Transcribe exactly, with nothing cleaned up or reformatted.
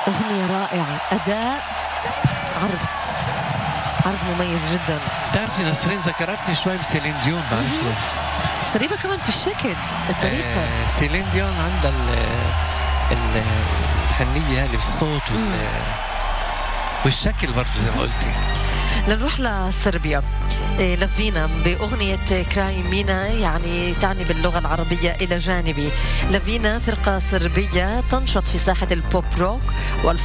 أغنية رائعة، أداء، عرض عرض مميز جدا. تعرفي نسرين ذكرتني شوي بسيلين ديون، بعرفش ليه. قريبة كمان في الشكل، الطريقة. آه سيلين ديون عندها ال الحنية هذه بالصوت والشكل برضه زي ما قلتي. لنروح لصربيا. لافينا بأغنية كراي مينا، يعني تعني باللغة العربية إلى جانبي. لافينا فرقة صربية تنشط في ساحة البوب روك